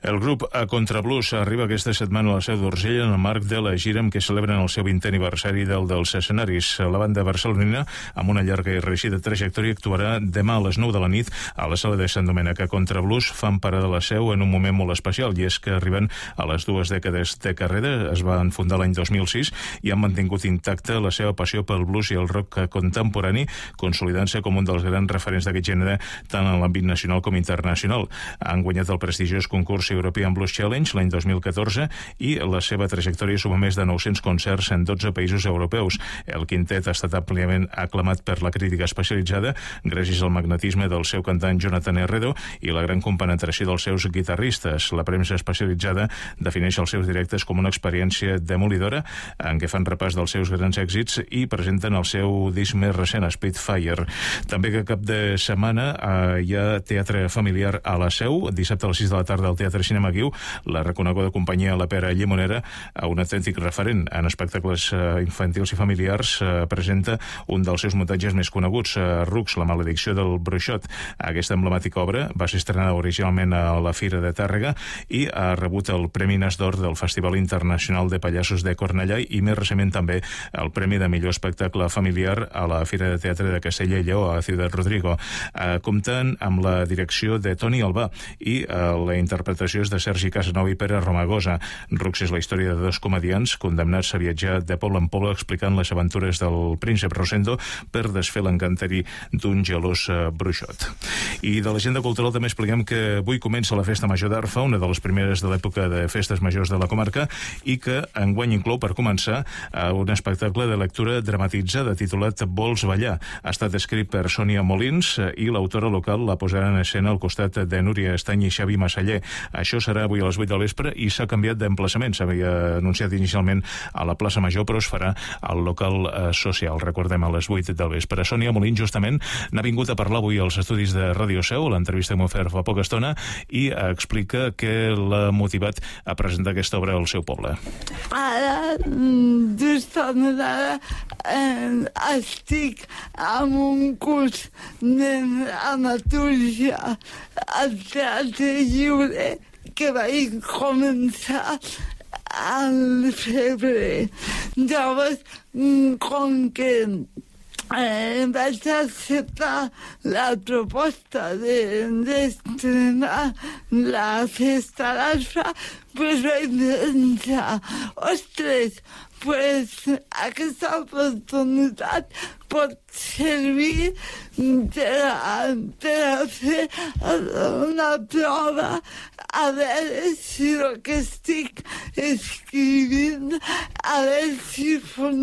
El grup A Contrablues arriba aquesta setmana a la Seu d'Urgell en el marc de la gira amb què celebren el seu 20è aniversari dels escenaris. La banda barcelonina, amb una llarga i reeixida trajectòria, actuarà demà a les 9 de la nit a la sala de Sant Domènec. A Contrablues fan parada a la Seu en un moment molt especial, i és que arriben a les 2 dècades de carrera. Es van fundar l'any 2006 i han mantingut intacta la seva passió pel blues i el rock contemporani, consolidant-se com un dels grans referents d'aquest gènere tant en l'àmbit nacional com internacional. Han guanyat el prestigiós concurs European Blues Challenge l'any 2014 i la seva trajectòria suma més de 900 concerts en 12 països europeus. El quintet ha estat àmpliament aclamat per la crítica especialitzada gràcies al magnetisme del seu cantant Jonathan Herredo i la gran compenetració dels seus guitarristes. La premsa especialitzada defineix els seus directes com una experiència demolidora en què fan repàs dels seus grans èxits i presenten el seu disc més recent, Spitfire. També que cap de setmana hi ha teatre familiar a la Seu. Dissabte a les 6 de la tarda al Teatre Cinema Guiu, la reconeguda companyia La Pera Llimonera, un autèntic referent en espectacles infantils i familiars, presenta un dels seus muntatges més coneguts, Rux, la maledicció del bruixot. Aquesta emblemàtica obra va ser estrenada originalment a la Fira de Tàrrega i ha rebut el Premi Nas d'Or del Festival Internacional de Pallassos de Cornellà i més recentment també el Premi de Millor Espectacle Familiar a la Fira de Teatre de Castella i Lleó a Ciutat Rodrigo. Compten amb la direcció de Toni Albà i la interpretació és de Sergi Casanova i Pere Romagosa. Rux és la història de dos comediants condemnats a viatjar de poble en poble explicant les aventures del príncep Rosendo per desfer l'encanteri d'un gelós bruixot. I de l'agenda cultural també expliquem que avui comença la Festa Major d'Arfa, una de les primeres de l'època de festes majors de la comarca, i que enguany inclou, per començar, un espectacle de lectura dramatitzada titulat Vols ballar. Ha estat escrit per Sònia Molins i l'autora local la posarà en escena al costat de Núria Estany i Xavi Massaller. Això serà avui a les 8 del vespre i s'ha canviat d'emplaçament. S'havia anunciat inicialment a la plaça Major, però es farà al local social. Recordem, a les 8 del vespre. Sònia Molins, justament, n'ha vingut a parlar avui als estudis de Ràdio Seu, l'entrevista que m'ha fet fa poca estona, i explica què l'ha motivat a presentar aquesta obra al seu poble. Ara, justament ara, estic en un curs de dramatúrgia al Teatre Lliure que vaig començar al febrer. Llavors, com que vaig acceptar la proposta d'estrenar la Festa d'Arfa, pues vaig pensar, ostres, pues aquesta oportunitat pot servir per a fer una prova a veure si el que estic escrivint a veure si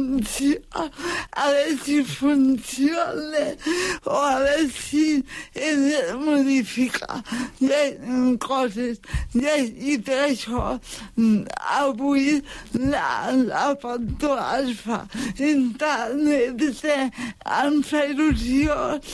funciona o a veure si he de modificar coses. I per això avui la Panto Arfa internet em fa il·lusió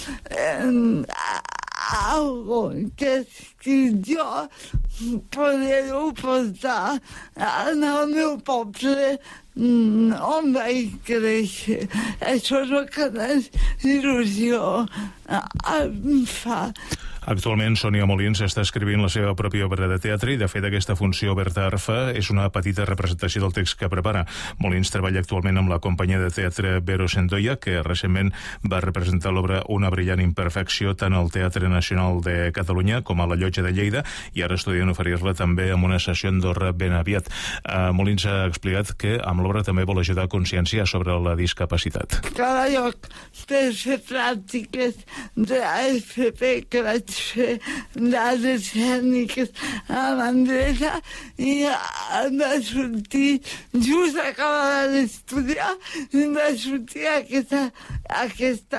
algo que jo poder-ho portar al meu poble on vaig créixer. Això és el que més il·lusió em fa. Actualment, Sònia Molins està escrivint la seva pròpia obra de teatre i, de fet, aquesta funció oberta a Arfa és una petita representació del text que prepara. Molins treballa actualment amb la companyia de teatre Vero Sendoya, que recentment va representar l'obra Una brillant imperfecció tant al Teatre Nacional de Catalunya com a la Llotja de Lleida, i ara estudien oferir-la també amb una sessió a Andorra ben aviat. Molins ha explicat que amb l'obra també vol ajudar a conscienciar sobre la discapacitat. Cada lloc per fer pràctiques de l'AFP que vaig fer les escèniques a Manresa i em va sortir, just acabava d'estudiar, em va sortir aquesta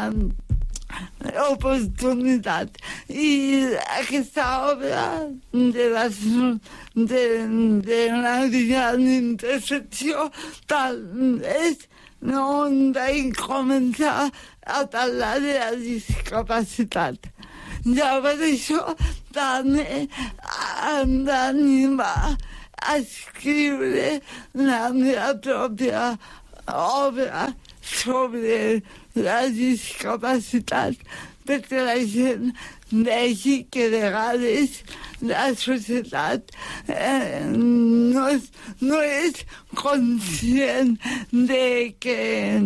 oportunitat. I aquesta obra d'una gran intersecció tal és on vaig començar a parlar de la discapacitat. Llavors això també em va animar a escriure la meva pròpia obra sobre la discapacitat perquè la gent vegi que a vegades la societat no és conscient de que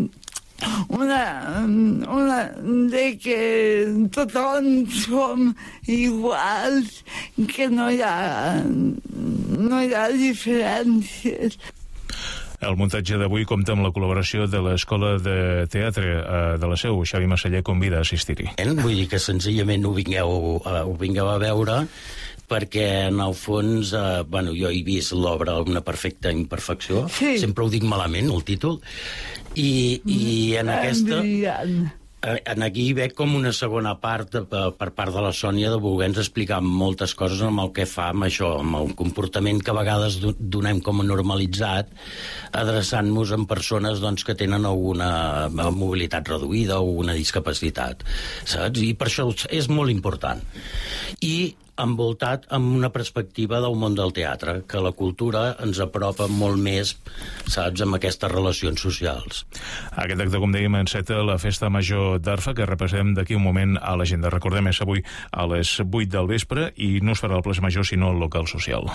de que tothom som iguals, que no hi ha diferències. El muntatge d'avui compta amb la col·laboració de l'Escola de Teatre de la Seu. Xavi Massaller convida a assistir-hi. Vull dir que senzillament ho vingueu a veure, perquè en el fons, jo he vist l'obra Una perfecta imperfecció, sempre ho dic malament, el títol, i en aquesta... Aquí veig com una segona part per part de la Sònia de voler-nos explicar moltes coses amb el que fa amb això, amb el comportament que a vegades donem com a normalitzat, adreçant-nos a persones que tenen alguna mobilitat reduïda o una discapacitat, saps? I per això és molt important. I envoltat amb una perspectiva del món del teatre, que la cultura ens apropa molt més, saps, amb aquestes relacions socials. Aquest acte, com dèiem, enceta la Festa Major d'Arfa, que repassem d'aquí un moment a l'agenda. Recordem, és avui a les 8 del vespre i no es farà el plaça major, sinó el local social.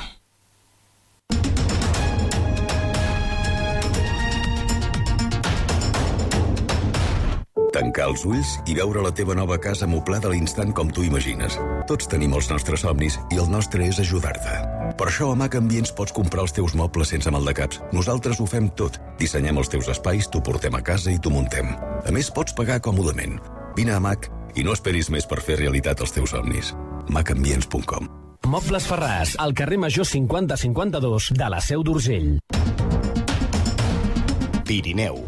Tancar els ulls i veure la teva nova casa moblada a l'instant com tu imagines. Tots tenim els nostres somnis i el nostre és ajudar-te. Per això a Mac Ambients pots comprar els teus mobles sense maldecaps. Nosaltres ho fem tot. Dissenyem els teus espais, t'ho portem a casa i t'ho muntem. A més, pots pagar còmodament. Vine a Mac i no esperis més per fer realitat els teus somnis. macambients.com. Mobles Ferràs, al carrer Major 5052 de la Seu d'Urgell. Pirineu.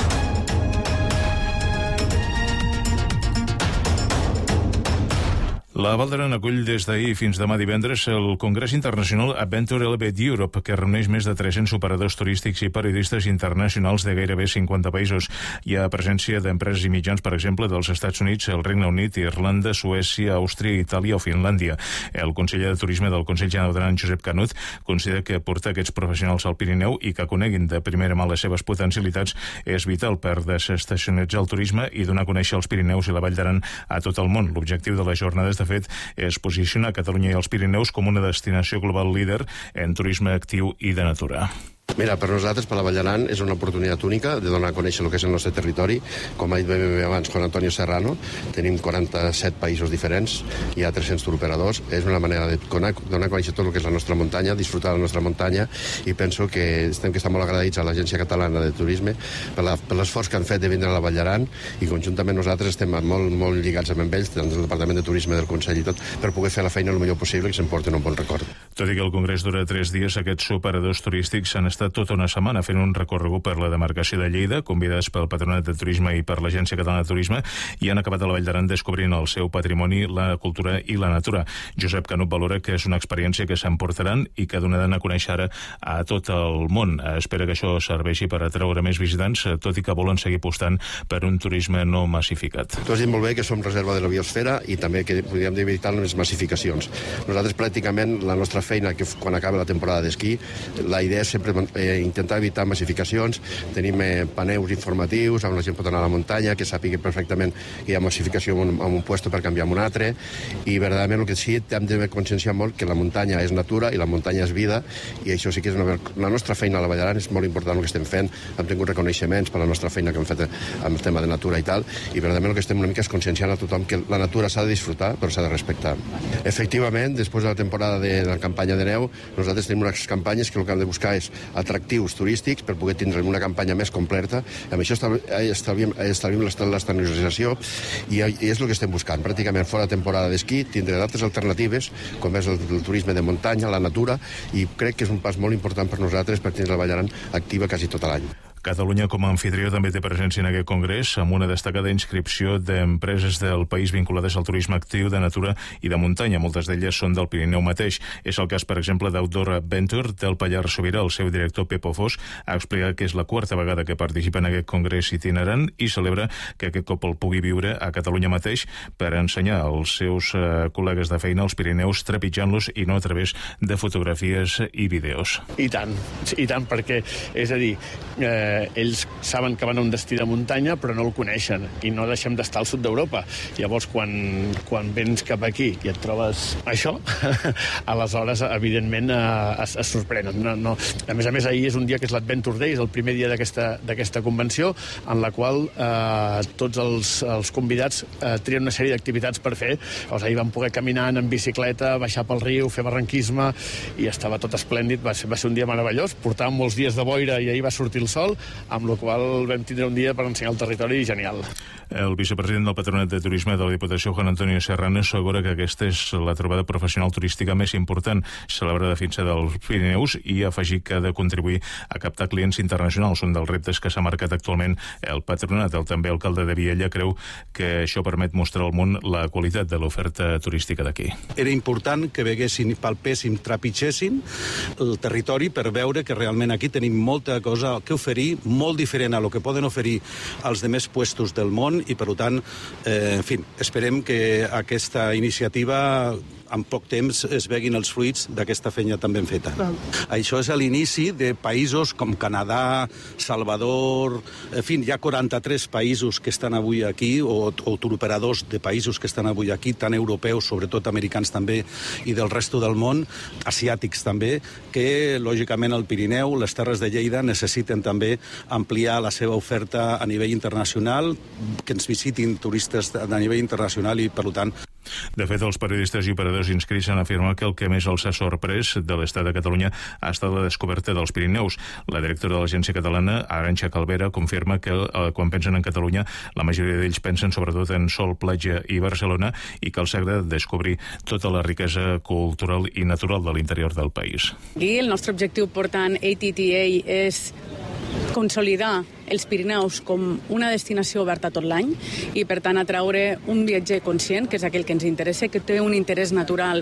La Val d'Aran acull des d'ahir fins demà divendres el Congrés Internacional Adventure Elevate Europe, que reuneix més de 300 operadors turístics i periodistes internacionals de gairebé 50 països. Hi ha presència d'empreses i mitjans, per exemple, dels Estats Units, el Regne Unit, Irlanda, Suècia, Àustria, Itàlia o Finlàndia. El conseller de Turisme del Consell General d'Aran, Josep Canut, considera que portar aquests professionals al Pirineu i que coneguin de primera mà les seves potencialitats és vital per desestacionalitzar el turisme i donar a conèixer els Pirineus i la Vall d'Aran a tot el món. L'objectiu de les jornades, de fet, és posicionar Catalunya i els Pirineus com una destinació global líder en turisme actiu i de natura. Mira, per nosaltres, per la Vall d'Aran, és una oportunitat única de donar a conèixer el que és el nostre territori. Com ha dit bé abans Juan Antonio Serrano, tenim 47 països diferents, hi ha 300 turoperadors. És una manera de donar a conèixer tot el que és la nostra muntanya, disfrutar de la nostra muntanya, i penso que estem molt agraïts a l'Agència Catalana de Turisme per l'esforç que han fet de vindre a la Vall d'Aran, i conjuntament nosaltres estem molt lligats amb ells, tant del Departament de Turisme del Consell i tot, per poder fer la feina el millor possible i que s'emporten un bon record. Tot i que el Congrés dura 3 dies, aquests operadors turístics han estat tota una setmana fent un recorregut per la demarcació de Lleida, convidats pel Patronat de Turisme i per l'Agència Catalana de Turisme, i han acabat a la Vall d'Aran descobrint el seu patrimoni, la cultura i la natura. Josep Canut valora que és una experiència que s'emportaran i que donaran a conèixer ara a tot el món. Espera que això serveixi per atraure més visitants, tot i que volen seguir apostant per un turisme no massificat. Tu has dit molt bé que som reserva de la biosfera i també que podríem evitar les massificacions. Nosaltres pràcticament la nostra feina, que quan acaba la temporada d'esquí, la idea és sempre intentar evitar massificacions. Tenim paneus informatius on la gent pot anar a la muntanya, que sàpiga perfectament que hi ha massificació en un puesto per canviar en un altre, i verdaderament el que sí hem de conscienciar molt que la muntanya és natura i la muntanya és vida, i això sí que és la nostra feina a la Vall d'Aran és molt important el que estem fent. Hem tingut reconeixements per la nostra feina que hem fet amb el tema de natura i tal, i verdaderament el que estem una mica és conscienciant a tothom que la natura s'ha de disfrutar però s'ha de respectar. Efectivament, després de la temporada de la campanya de neu, nosaltres tenim unes campanyes que el que hem de buscar és atractius turístics per poder tindre una campanya més completa. Amb això estalviem l'estabilització i és el que estem buscant. Pràcticament fora temporada d'esquí tindre d'altres alternatives, com és el turisme de muntanya, la natura, i crec que és un pas molt important per nosaltres per tindre la Vall d'Aran activa quasi tot l'any. Catalunya, com a anfitrió, també té presència en aquest congrés, amb una destacada inscripció d'empreses del país vinculades al turisme actiu de natura i de muntanya. Moltes d'elles són del Pirineu mateix. És el cas, per exemple, d'Outdoor Adventure del Pallars Sobirà. El seu director, Pepo Fos, ha explicat que és la quarta vegada que participa en aquest congrés itinerant i celebra que aquest cop el pugui viure a Catalunya mateix per ensenyar als seus col·legues de feina els Pirineus, trepitjant-los i no a través de fotografies i vídeos. I tant, perquè, és a dir, ells saben que van a un destí de muntanya però no el coneixen i no deixem d'estar al sud d'Europa. Llavors, quan vens cap aquí i et trobes això, aleshores, evidentment, es sorprenen. No. A més, ahir és un dia que és l'Adventure Day, és el primer dia d'aquesta convenció, en la qual tots els convidats trien una sèrie d'activitats per fer. Ahir vam poder caminar en bicicleta, baixar pel riu, fer barranquisme, i estava tot esplèndid. Va ser un dia meravellós. Portàvem molts dies de boira i ahir va sortir el sol, amb la qual vam tindre un dia per ensenyar el territori genial. El vicepresident del Patronat de Turisme de la Diputació, Juan Antonio Serrano, assegura que aquesta és la trobada professional turística més important celebrada fins a dels Pirineus i afegir que ha de contribuir a captar clients internacionals, un dels reptes que s'ha marcat actualment el Patronat. El també alcalde de Viella creu que això permet mostrar al món la qualitat de l'oferta turística d'aquí. Era important que veguessin, palpessin, trepitgessin el territori per veure que realment aquí tenim molta cosa que oferir, molt diferent a lo que poden oferir als demés puestos del món i, per tant, en fi, esperem que aquesta iniciativa en poc temps es veguin els fruits d'aquesta feina tan ben feta. Això és l'inici de països com Canadà, Salvador, en fi, hi ha 43 països que estan avui aquí, o turoperadors de països que estan avui aquí, tant europeus, sobretot americans també, i del resto del món, asiàtics també, que lògicament el Pirineu, les Terres de Lleida, necessiten també ampliar la seva oferta a nivell internacional, que ens visitin turistes a nivell internacional i, per tant, De fet, els periodistes i operadors inscrits han afirmat que el que més els ha sorprès de l'estat de Catalunya ha estat la descoberta dels Pirineus. La directora de l'agència catalana, Arantxa Calvera, confirma que quan pensen en Catalunya, la majoria d'ells pensen sobretot en Sol, platja i Barcelona, i que els agrada descobrir tota la riquesa cultural i natural de l'interior del país. Aquí el nostre objectiu portant ATTA és consolidar els Pirineus com una destinació oberta tot l'any i, per tant, atraure un viatger conscient, que és aquell que ens interessa, que té un interès natural,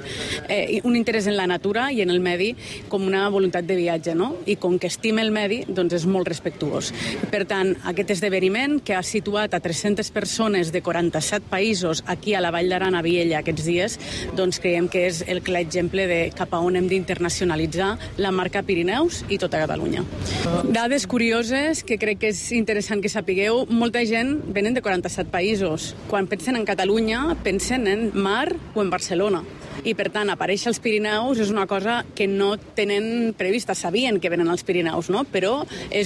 un interès en la natura i en el medi com una voluntat de viatge, no? I com que estima el medi, doncs és molt respectuós. Per tant, aquest esdeveniment, que ha situat a 300 persones de 47 països aquí a la Vall d'Aran, a Viella, aquests dies, doncs creiem que és el clar exemple de cap a on hem d'internacionalitzar la marca Pirineus i tota Catalunya. Dades curioses que crec que és interessant que sapigueu, molta gent venen de 47 països. Quan pensen en Catalunya, pensen en mar o en Barcelona. I, per tant, aparèixer als Pirineus és una cosa que no tenen prevista. Sabien que venen als Pirineus, no? Però és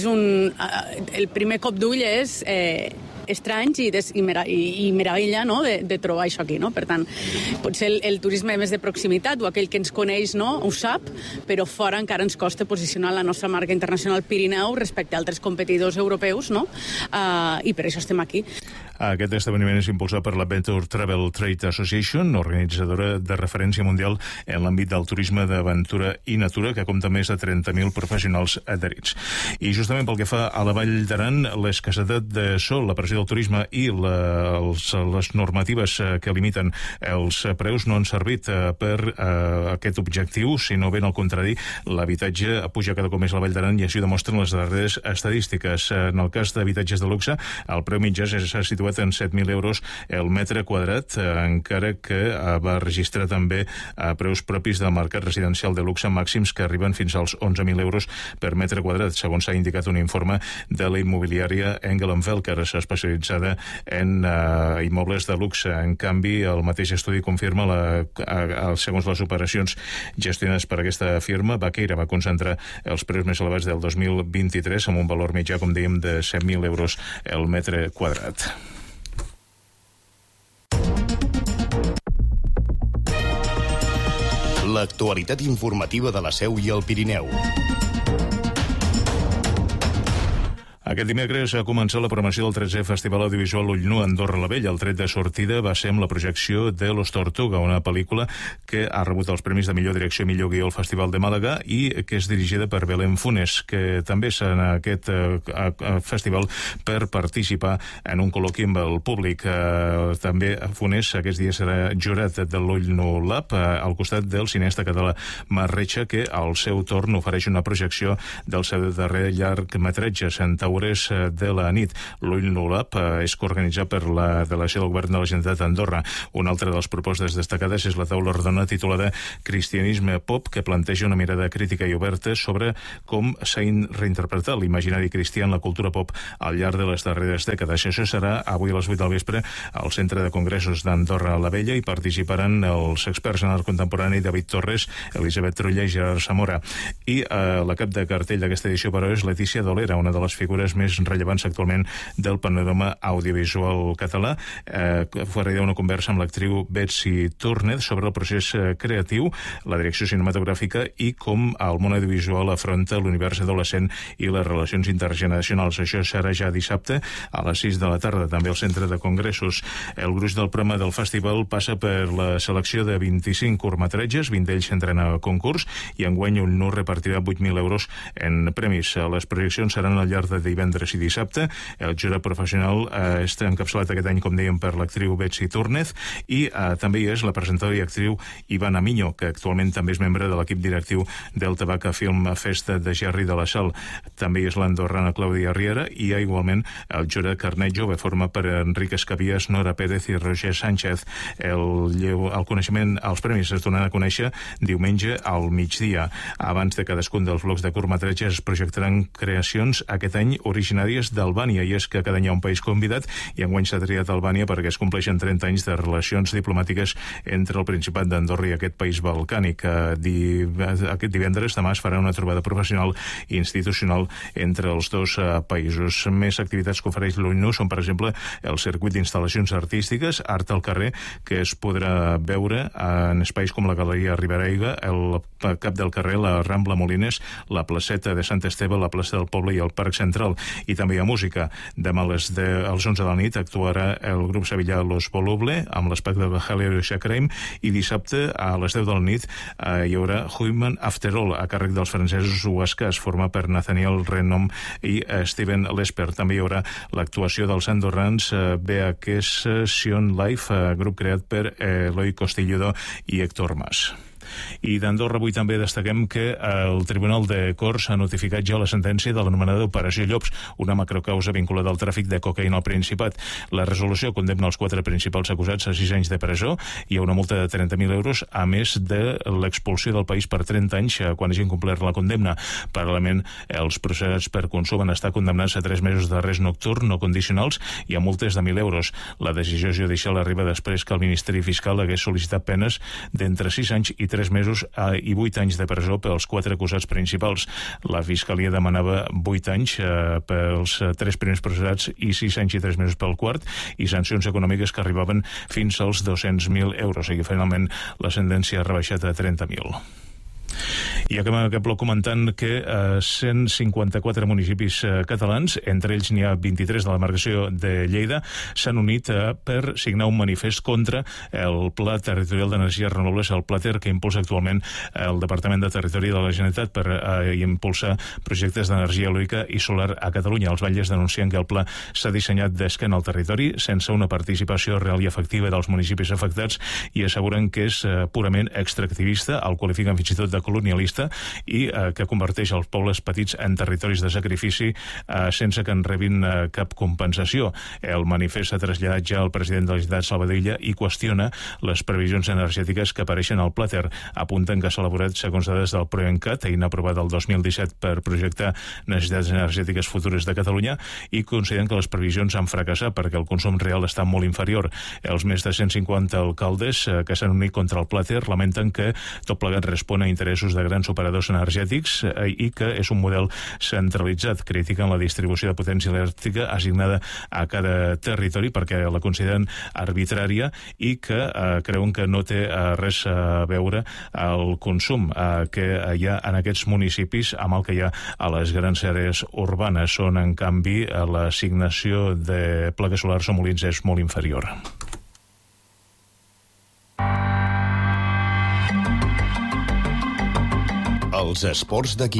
el primer cop d'ull és estranys i meravella, no? de trobar això aquí. No? Per tant, potser el turisme més de proximitat o aquell que ens coneix, no? Ho sap, però fora encara ens costa posicionar la nostra marca internacional Pirineu respecte a altres competidors europeus, no? I per això estem aquí. Aquest esdeveniment és impulsat per l'Adventure Travel Trade Association, organitzadora de referència mundial en l'àmbit del turisme d'aventura i natura, que compta més de 30.000 professionals adherits. I justament pel que fa a la Vall d'Aran, l'escassetat de sol, la pressió del turisme i les normatives que limiten els preus no han servit per aquest objectiu, sinó ben al contrari, l'habitatge puja cada cop més a la Vall d'Aran i així ho demostren les darreres estadístiques. En el cas d'habitatges de luxe, el preu mitjà s'ha situat en 7.000 euros el metre quadrat, encara que va registrar també preus propis del mercat residencial de luxe màxims que arriben fins als 11.000 euros per metre quadrat, segons s'ha indicat un informe de la immobiliària Engel & Felker, especialitzada en immobles de luxe. En canvi, el mateix estudi confirma, segons les operacions gestionades per aquesta firma, Baqueira va concentrar els preus més elevats del 2023 amb un valor mitjà, com dèiem, de 7.000 euros el metre quadrat. L'actualitat informativa de la Seu i el Pirineu. Aquest dimecres ha començat la programació del 13è Festival Audiovisual Ull Nu a Andorra la Vella. El tret de sortida va ser amb la projecció de Los Tortuga, una pel·lícula que ha rebut els premis de millor direcció i millor guió al Festival de Màlaga i que és dirigida per Belén Funes, que també és en aquest festival per participar en un col·loqui amb el públic. També Funes aquest dia serà jurat de l'Ull Nu Lab al costat del cineasta català Marc Retxa, que al seu torn ofereix una projecció del seu darrer llargmetratge, Centaur hores de la nit. L'Ull Nulap és coorganitzat per la delegació del govern de la Generalitat d'Andorra. Una altra de les propostes destacades és la taula rodona titulada Cristianisme Pop, que planteja una mirada crítica i oberta sobre com s'ha reinterpretat l'imaginari cristià en la cultura pop al llarg de les darreres dècades. Això serà avui a les 8 del vespre al Centre de Congressos d'Andorra la Vella i participaran els experts en art contemporani David Torres, Elisabet Trulla i Gerard Zamora. I la cap de cartell d'aquesta edició, però, és Letícia Dolera, una de les figures més rellevants actualment del panorama audiovisual català. Farà una conversa amb l'actriu Betsy Túrnez sobre el procés creatiu, la direcció cinematogràfica i com el món audiovisual afronta l'univers adolescent i les relacions intergeneracionals. Això serà ja dissabte a les 6 de la tarda, també al Centre de Congressos. El gruix del programa del festival passa per la selecció de 25 curtmetratges, 20 d'ells entren a concurs, i enguany un NUR repartirà 8.000 euros en premis. Les projeccions seran al llarg de divendres i dissabte. El jurat professional està encapçalat aquest any, com dèiem, per l'actriu Betsy Túrnez, i també hi és la presentadora i actriu Ivana Miño, que actualment també és membre de l'equip directiu del Tabaca Film Festa de Gerri de la Sal. També hi és l'andorrana Clàudia Riera, i hi ha igualment el jurat Carnet Jove, forma per Enric Escabies, Nora Pérez i Roger Sánchez. El coneixement, els premis es donaran a conèixer diumenge al migdia. Abans de cadascun dels blocs de curtmetratges es projectaran creacions aquest any originàries d'Albània, i és que cada any hi ha un país convidat, i enguany s'ha triat Albània perquè es compleixen 30 anys de relacions diplomàtiques entre el Principat d'Andorra i aquest país balcànic. Aquest divendres demà es farà una trobada professional i institucional entre els dos països. Més activitats que ofereix l'UNU són, per exemple, el circuit d'instal·lacions artístiques Art al carrer, que es podrà veure en espais com la Galeria Ribereiga, el Cap del Carrer, la Rambla Molines, la placeta de Sant Esteve, la plaça del Poble i el Parc Central. I també hi ha música. Demà als 11 de la nit actuarà el grup sevillà Los Voluble amb l'espectacle de Halero Shakreim, i dissabte a les 10 de la nit hi haurà Human After All, a càrrec dels francesos Huascas, format per Nathaniel Renom i Steven Lesper. També hi haurà l'actuació dels andorrans Beaques Sion Life, grup creat per Eloi Costilludo i Héctor Mas. I d'Andorra avui també destaquem que el Tribunal de Corts ha notificat ja la sentència de l'anomenada Operació Llops, una macrocausa vinculada al tràfic de cocaïna al Principat. La resolució condemna els 4 principals acusats a 6 anys de presó i a una multa de 30.000 euros, a més de l'expulsió del país per 30 anys quan hagin complert la condemna. Paral·lelament, els processats per consum han estat condemnats a 3 mesos d'arrest nocturn no condicionals i a multes de 1.000 euros. La decisió judicial arriba després que el Ministeri Fiscal hagués sol·licitat penes d'entre 6 anys i 3 mesos i 8 anys de presó pels 4 acusats principals. La Fiscalia demanava 8 anys pels 3 primers processats i 6 anys i 3 mesos pel quart, i sancions econòmiques que arribaven fins als 200.000 euros, i finalment la sentència ha rebaixat a 30.000. I acabem aquest bloc comentant que 154 municipis catalans, entre ells n'hi ha 23 de la demarcació de Lleida, s'han unit per signar un manifest contra el Pla Territorial d'Energies Renovables, el PLATER, que impulsa actualment el Departament de Territori de la Generalitat per impulsar projectes d'energia eòlica i solar a Catalunya. Els batlles denuncien que el pla s'ha dissenyat d'esquena al territori, sense una participació real i efectiva dels municipis afectats, i asseguren que és purament extractivista, el qualifiquen fins i tot de colonialista, i que converteix els pobles petits en territoris de sacrifici sense que en rebin cap compensació. El manifest s'ha traslladat ja al president de la Generalitat, Salvador Illa, i qüestiona les previsions energètiques que apareixen al PLATER. Apunten que s'ha elaborat segons dades del PROENCAT, eina aprovada el 2017 per projectar necessitats energètiques futures de Catalunya, i consideren que les previsions han fracassat perquè el consum real està molt inferior. Els més de 150 alcaldes que s'han unit contra el PLATER lamenten que tot plegat respon a interessos de grans operadors energètics i que és un model centralitzat. Critiquen la distribució de potència elèctrica assignada a cada territori perquè la consideren arbitrària i que creuen que no té res a veure el consum que hi ha en aquests municipis amb el que hi ha a les grans àrees urbanes, on en canvi l'assignació de plaques solars o molins és molt inferior. Els esports d'aquí.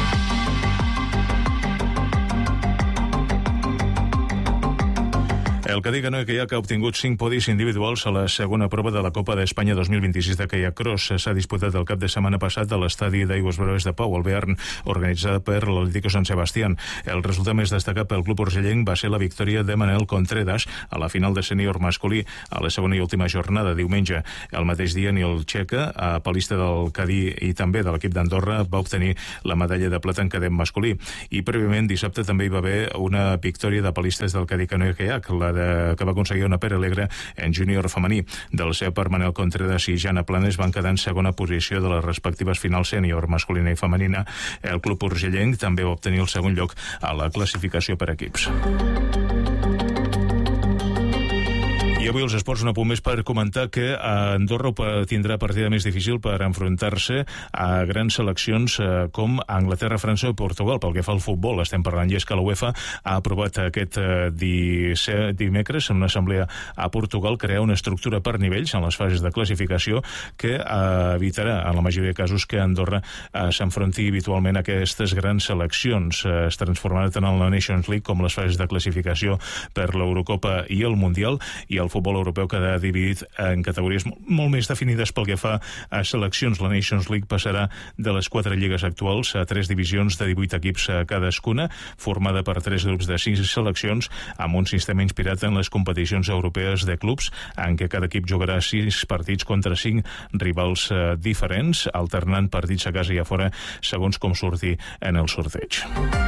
El El Cadí Canoe Kayak ha obtingut 5 podis individuals a la segona prova de la Copa d'Espanya 2026 de Kayak Cross. S'ha disputat el cap de setmana passat a l'estadi d'Aigües Breves de Pau, al Bearn, organitzada per l'Atlético San Sebastián. El resultat més destacat pel club urgellenc va ser la victòria de Manel Contreras a la final de sènior masculí a la segona i última jornada, diumenge. El mateix dia, Nil Checa, palista del Cadí i també de l'equip d'Andorra, va obtenir la medalla de plata en cadet masculí. I prèviament, dissabte, també hi va haver una victòria de palistes del Cadí Canoe Kayak, que va aconseguir una Pere Alegre en júnior femení. Del seu per Manel Contreras i Jana Planes van quedar en segona posició de les respectives finals sènior masculina i femenina. El club urgellenc també va obtenir el segon lloc a la classificació per equips. I avui els esports, un apunt més per comentar que Andorra tindrà partida més difícil per enfrontar-se a grans seleccions com Anglaterra, França o Portugal. Pel que fa al futbol, estem parlant, i és que la UEFA ha aprovat aquest dimecres en una assemblea a Portugal crear una estructura per nivells en les fases de classificació que evitarà, en la majoria de casos, que Andorra s'enfronti habitualment a aquestes grans seleccions. Es transformarà tant en la Nations League com les fases de classificació per l'Eurocopa i el Mundial, i el futbol europeu quedarà dividit en categories molt més definides pel que fa a seleccions. La Nations League passarà de les 4 lligues actuals a 3 divisions de 18 equips cadascuna, formada per 3 grups de 5 seleccions, amb un sistema inspirat en les competicions europees de clubs, en què cada equip jugarà 6 partits contra 5 rivals diferents, alternant partits a casa i a fora segons com surti en el sorteig.